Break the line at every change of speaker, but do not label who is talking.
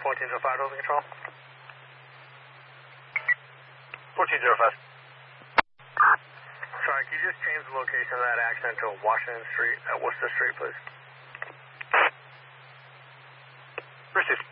1405 Dolphin Control. 1405. Sorry, can you just change the location of that accident to Washington Street at Worcester Street, please?
Received.